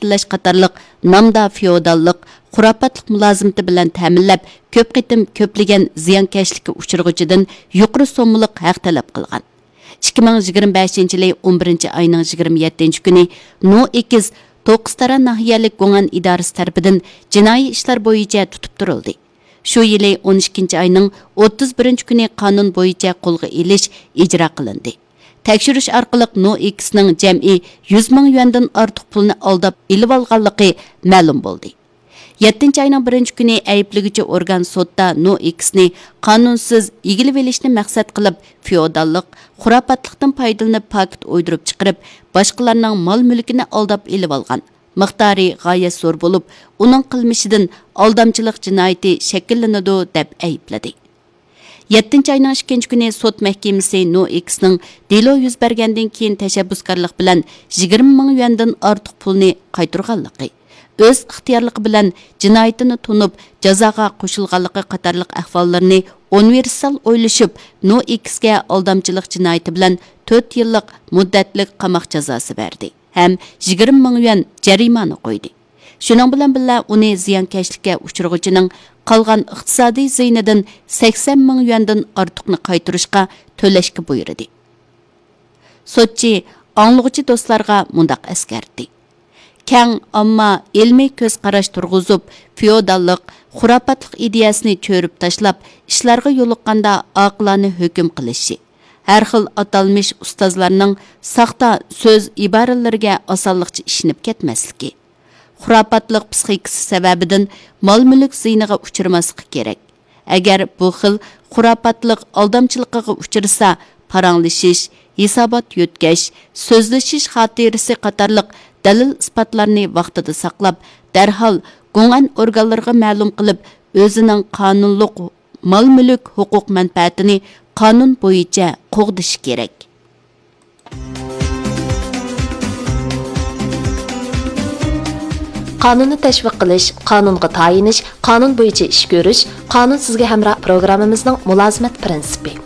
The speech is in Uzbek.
shakllash qatorliq namda feodallik, xurofotlik mulozimati bilan ta'minlab, ko'p qitim ko'plagan ziyonkashlikka uchirg'uchidan yuqori so'mliq haq talab qilgan. 2025-yil 11 oyning 27 kuni No-X To'qistara nahiyalik Go'ngan idorasi tarafidan jinoiy ishlar bo'yicha tutib turildi. Shu yili 12 oyning 31 kuni qonun bo'yicha qo'lga olish ijro qilindi. Tekshirish orqali No-X'ning jami 100 ming yuandan ortiq pulni aldab ilib olganligi ma'lum bo'ldi. 7 ayning 1 kuni ayblig'ichi organ sudda No-X'ni qonunsiz egilib olishni maqsad qilib, feodallik, xurofotlikdan foydalanib paket o'ydirib chiqarib, boshqalarning mol-mulkini aldab ilib olgan. Miqdori g'oyat zo'r bo'lib, uning qilmishidan aldamchilik jinoyati shakllanadi deb aybladi. 7 ayning 2 kuni sud mahkamasi No-X'ning delo yuz bergandan keyin tashabbuskorlik bilan 20 ming yuandan ortiq pulni qaytarganligi, o'z ixtiyorligi bilan jinoyatini tunib jazoga qo'shilganligi qatorliq ahvollarni universal o'ylashib No-X'ga aldamchilik jinoyati bilan 4 yillik muddatlik qamoq jazosi berdi. Ham 20 ming yuan jarimani qo'ydi. Shuning bilan birga uni ziyonkashlikka uchirg'uchining qolgan iqtisodiy ziynidan 80 ming yuandan ortiqni qaytarishga to'lashga buyurdi. Sotchi anglag'uchi do'stlarga mundaq eskartdi. Kang ammo ilmiy ko'z qarash turg'izib, feodallik, xurofotlik ideyasini cho'rib tashlab, ishlarga yo'liqqanda oqilona hukm qilishi. Har xil atalmish ustozlarning saxta so'z iboralariga osonlikcha ishinib ketmasligi. Xurofotlik psixikasi sababidan mol-mulk ziyniga uchirmasligi kerak. Agar bu xil xurofotlik aldamchilikka uchirsa, paranglashish, hisobot yutkash, so'zlashish xotirasi qatorliq dalil isbotlarni vaqtida saqlab, darhol Go'ngan organlariga ma'lum qilib, o'zining qonunliq mol-mulk huquq manfaatini qonun bo'yicha qo'g'dish kerak. Qonunni tashviq qilish, qonunga tayinish, qonun bo'yicha ish ko'rish, qonun sizga hamroh programmamizning mulozimat prinsipi.